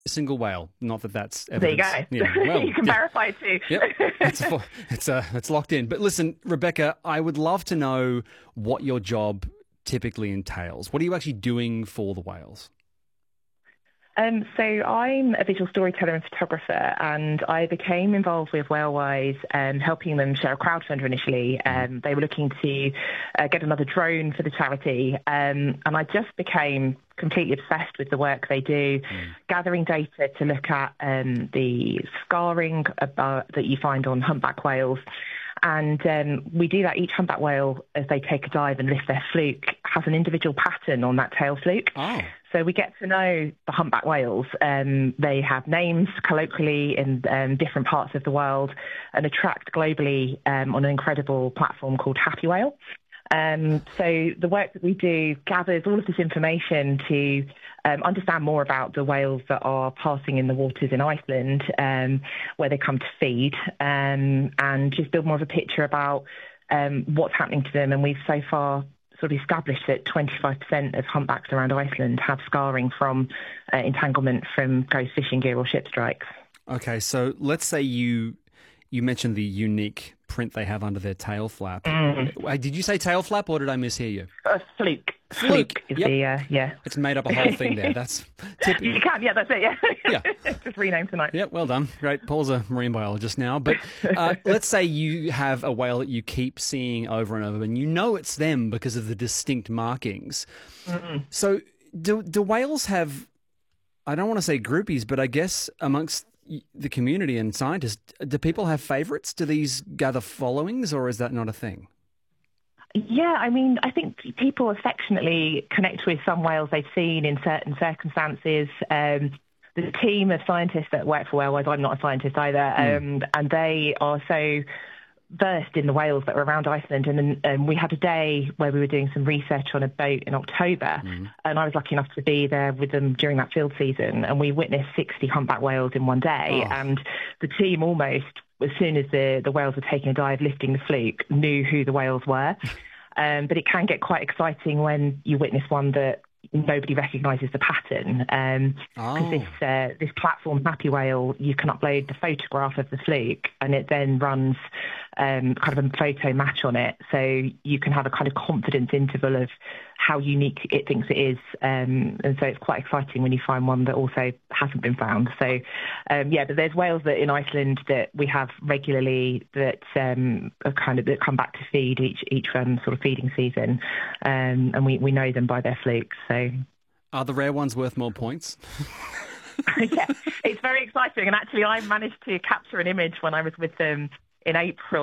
Single whale. Not that that's There you evidence. go. Yeah. Well, You can yeah. verify it too. Yep, it's locked in. But listen, Rebecca, I would love to know what your job typically entails. What are you actually doing for the whales? So I'm a visual storyteller and photographer, and I became involved with Whalewise, helping them share a crowdfunder initially. They were looking to get another drone for the charity, and I just became completely obsessed with the work they do, gathering data to look at the scarring that you find on humpback whales. And we do that. Each humpback whale, as they take a dive and lift their fluke, has an individual pattern on that tail fluke. Oh. So we get to know the humpback whales. They have names colloquially in different parts of the world and are tracked globally on an incredible platform called Happy Whale. So the work that we do gathers all of this information to understand more about the whales that are passing in the waters in Iceland, where they come to feed, and just build more of a picture about what's happening to them. And we've so far sort of established that 25% of humpbacks around Iceland have scarring from entanglement from ghost fishing gear or ship strikes. Okay, so let's say you mentioned the unique print they have under their tail flap. Did you say tail flap, or did I mishear you? Fluke. Fluke is yep. yeah. It's made up a whole thing there. That's typical. You can, yeah, that's it, yeah. Yeah. Just renamed tonight. Yeah, well done. Great. Paul's a marine biologist now. But let's say you have a whale that you keep seeing over and over, and you know it's them because of the distinct markings. So do whales have, I don't want to say groupies, but I guess amongst the community and scientists, do people have favourites? Do these gather followings, or is that not a thing? Yeah, I mean, I think people affectionately connect with some whales they've seen in certain circumstances. The team of scientists that work for Whalewise, I'm not a scientist either, and they are so versed in the whales that are around Iceland. And we had a day where we were doing some research on a boat in October, and I was lucky enough to be there with them during that field season, and we witnessed 60 humpback whales in one day. And the team almost, as soon as the whales were taking a dive, lifting the fluke, knew who the whales were. But it can get quite exciting when you witness one that nobody recognises the pattern. Because this platform, Happy Whale, you can upload the photograph of the fluke, and it then runs kind of a photo match on it. So you can have a kind of confidence interval of how unique it thinks it is. And so it's quite exciting when you find one that also hasn't been found. So, but there's whales that in Iceland that we have regularly that are kind of that come back to feed each sort of feeding season. And we know them by their flukes. So are the rare ones worth more points? Yeah, it's very exciting. And actually, I managed to capture an image when I was with them in April